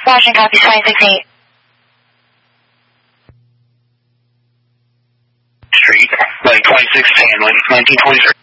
Washington copies 268. Street, like 26 Hanley, 1923.